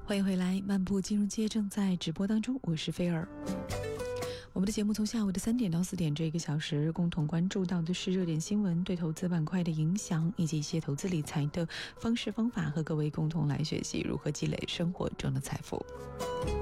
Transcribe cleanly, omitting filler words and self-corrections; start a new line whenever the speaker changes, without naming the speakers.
欢迎回来，漫步金融街正在直播当中，我是菲儿。我们的节目从下午的3点到4点这1个小时，共同关注到的是热点新闻对投资板块的影响，以及一些投资理财的方式方法，和各位共同来学习如何积累生活中的财富。